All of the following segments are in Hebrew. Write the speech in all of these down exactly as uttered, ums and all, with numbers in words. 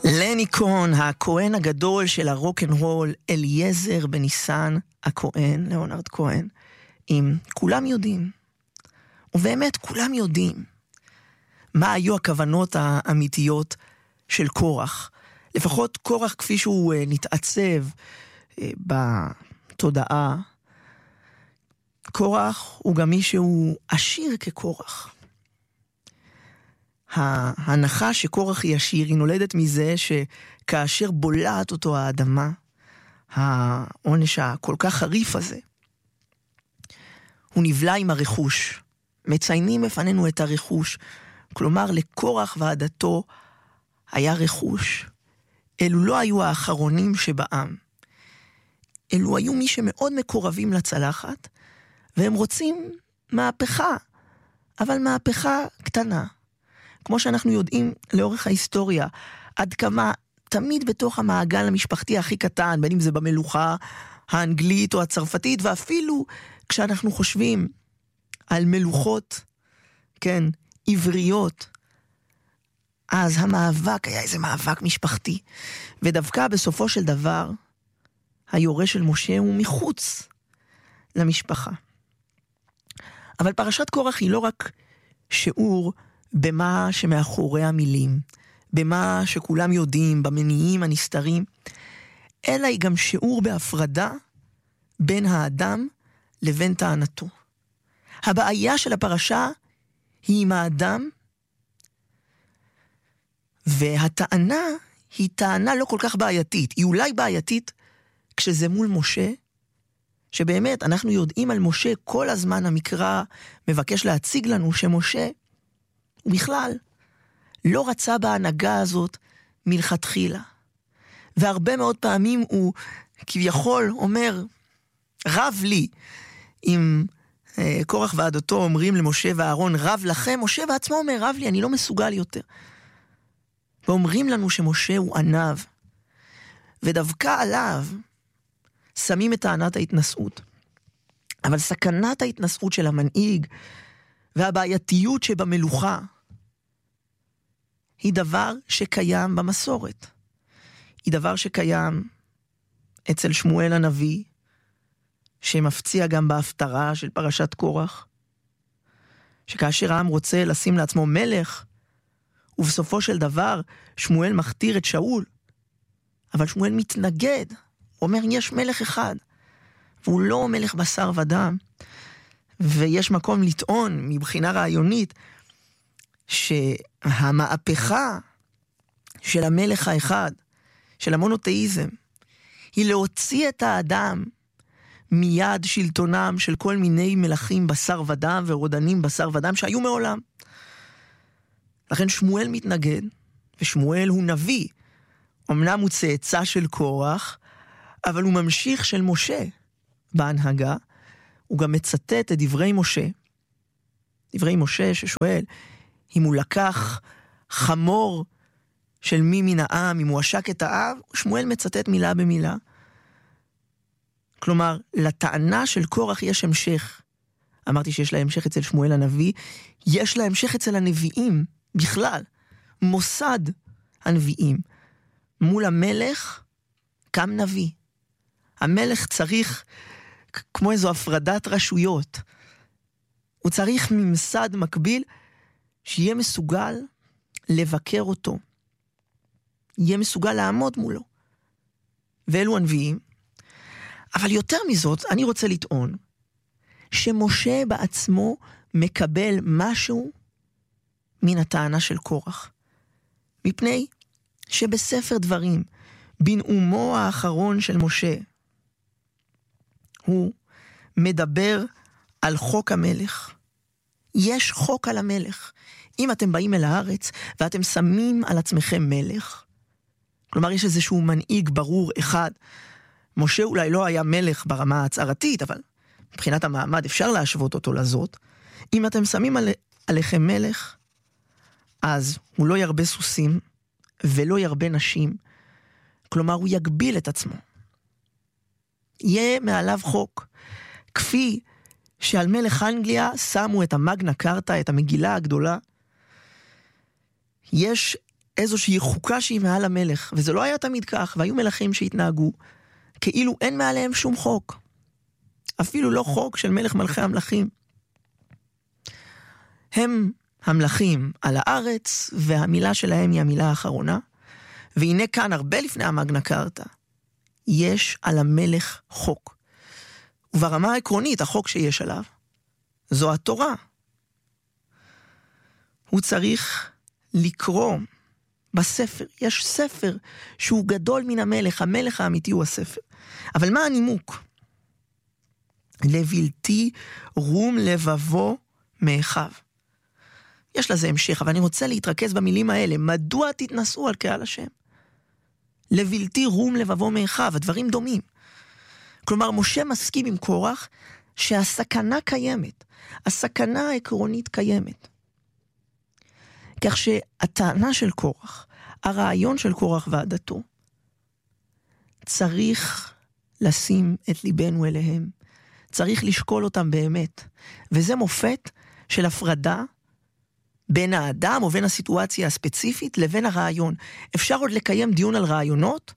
לני כהן, הכהן הגדול של הרוק'נ'רול, אליעזר בניסן הכהן, ליאונרד כהן, עם כולם יודעים, ובאמת כולם יודעים, מה היו הכוונות האמיתיות של קורח. לפחות קורח כפי שהוא נתעצב בתודעה. קורח הוא גם מי שהוא עשיר כקורח. ההנחה שקורח היא עשיר היא נולדת מזה שכאשר בולעת אותו האדמה, העונש הכל כך חריף הזה, הוא נבלע עם הרכוש. מציינים בפנינו את הרכוש. כלומר, לקורח ועדתו היה רכוש. אלו לא היו האחרונים שבעם. אלו היו מי שמאוד מקורבים לצלחת, והם רוצים מהפכה, אבל מהפכה קטנה. כמו שאנחנו יודעים לאורך ההיסטוריה, עד כמה תמיד בתוך המעגל המשפחתי הכי קטן, בין אם זה במלוכה האנגלית או הצרפתית, ואפילו כשאנחנו חושבים על מלוכות, כן, עבריות, אז המאבק היה איזה מאבק משפחתי. ודווקא בסופו של דבר, היורש של משה הוא מחוץ למשפחה. אבל פרשת קורח היא לא רק שיעור במה שמאחורי המילים, במה שכולם יודעים, במניעים הנסתרים, אלא היא גם שיעור בהפרדה בין האדם לבין טענתו. הבעיה של הפרשה היא עם האדם, והטענה היא טענה לא כל כך בעייתית. היא אולי בעייתית כשזה מול משה, שבאמת אנחנו יודעים על משה, כל הזמן המקרא מבקש להציג לנו שמשה הוא בכלל לא רצה בהנהגה הזאת מלכתחילה. והרבה מאוד פעמים הוא כביכול אומר, רב לי, אם אה, קורח ועדתו אומרים למשה ואהרון, רב לכם, משה בעצמו אומר, רב לי, אני לא מסוגל יותר. ואומרים לנו שמשה הוא ענב, ודווקא עליו שמים את טענת ההתנשאות. אבל סכנת ההתנשאות של המנהיג והבעייתיות שבמלוכה היא דבר שקיים במסורת. היא דבר שקיים אצל שמואל הנביא, שמפציע גם בהפטרה של פרשת קורח, שכאשר העם רוצה לשים לעצמו מלך, ובסופו של דבר שמואל מכתיר את שאול, אבל שמואל מתנגד, הוא אומר יש מלך אחד, והוא לא מלך בשר ודם, ויש מקום לטעון מבחינה רעיונית, שהמהפכה של המלך האחד, של המונותאיזם, היא להוציא את האדם מיד שלטונם של כל מיני מלכים בשר ודם ורודנים בשר ודם שהיו מעולם. לכן שמואל מתנגד, ושמואל הוא נביא. אמנם הוא צאצא של קורח, אבל הוא ממשיך של משה בהנהגה. הוא גם מצטט את דברי משה. דברי משה ששואל, אם הוא לקח חמור של מי מן העם, אם הוא עשק את האב, שמואל מצטט מילה במילה. כלומר, לטענה של קורח יש המשך. אמרתי שיש לה המשך אצל שמואל הנביא, יש לה המשך אצל הנביאים, בכלל. מוסד הנביאים. מול המלך, קם נביא. המלך צריך, כמו איזו הפרדת רשויות, הוא צריך ממסד מקביל, שיהיה מסוגל לבקר אותו. יהיה מסוגל לעמוד מולו. ואלו הנביאים. אבל יותר מזאת, אני רוצה לטעון, שמשה בעצמו מקבל משהו מן הטענה של קורח. מפני שבספר דברים, בנאומו האחרון של משה, הוא מדבר על חוק המלך. יש חוק על המלך. אם אתם באים אל הארץ ואתם שמים על עצמכם מלך, כלומר יש איזשהו מנהיג ברור אחד, משה אולי לא היה מלך ברמה ההצהרתית, אבל מבחינת המעמד אפשר להשוות אותו לזאת. אם אתם שמים על, עליכם מלך, אז הוא לא ירבה סוסים ולא ירבה נשים, כלומר הוא יגביל את עצמו. יהיה מעליו חוק, כפי שעל מלך אנגליה שמו את המגנה קרטה, את המגילה הגדולה. יש איזושהי חוקה שהיא מעל המלך, וזה לא היה תמיד כך, והיו מלכים שהתנהגו כאילו אין מעליהם שום חוק. אפילו לא חוק של מלך מלכי המלכים. הם המלכים על הארץ, והמילה שלהם היא המילה האחרונה, והנה כאן, הרבה לפני המגנה קארטה, יש על המלך חוק. וברמה העקרונית, החוק שיש עליו, זו התורה. הוא צריך לקרוא בספר. יש ספר שהוא גדול מן המלך. המלך האמיתי הוא הספר. אבל מה הנימוק? לבלתי רום לבבו מאחיו. יש לזה המשך, אבל אני רוצה להתרכז במילים האלה. מדוע תתנסו על קהל השם? לבלתי רום לבבו מאחיו. הדברים דומים. כלומר, משה מסכים עם קורח שהסכנה קיימת. הסכנה העקרונית קיימת. כך שהטענה של קורח, הרעיון של קורח ועדתו, צריך לשים את ליבנו אליהם. צריך לשקול אותם באמת. וזה מופת של הפרדה בין האדם או בין הסיטואציה הספציפית לבין הרעיון. אפשר עוד לקיים דיון על רעיונות,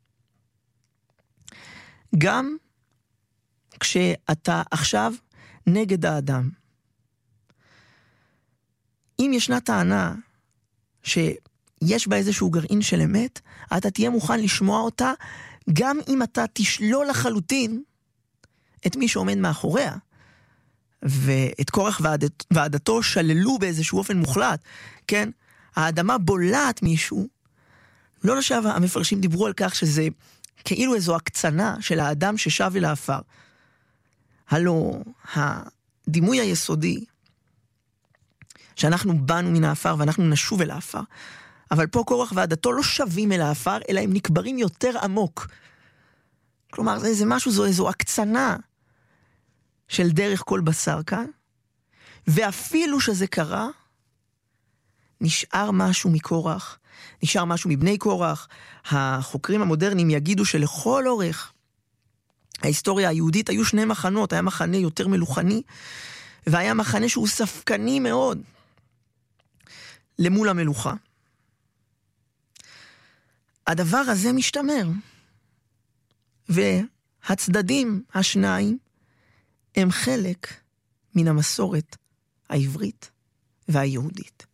גם כשאתה עכשיו נגד האדם. אם ישנה טענה שיש בה איזשהו גרעין של אמת, אתה תהיה מוכן לשמוע אותה, גם אם אתה תשלול לחלוטין את מי שעומד מאחוריה. ואת קורח ועדת, ועדתו שללו באיזשהו אופן מוחלט, כן? האדמה בולעת מישהו. לא לשב, המפרשים דיברו על כך שזה כאילו איזו הקצנה של האדם ששב אל האפר. הלא, הדימוי היסודי, שאנחנו באנו מן האפר ואנחנו נשוב אל האפר. אבל פה קורח ועדתו לא שווים אל האפר, אלא הם נקברים יותר עמוק. כלומר, זה, זה משהו, זו איזו הקצנה של דרך כל בשר כאן, ואפילו שזה קרה, נשאר משהו מקורח, נשאר משהו מבני קורח. החוקרים המודרניים יגידו שלכל אורך ההיסטוריה היהודית היו שני מחנות, היה מחנה יותר מלוכני, והיה מחנה שהוא ספקני מאוד למול המלוכה. הדבר הזה משתמר, והצדדים השניים הם חלק מן המסורת העברית והיהודית.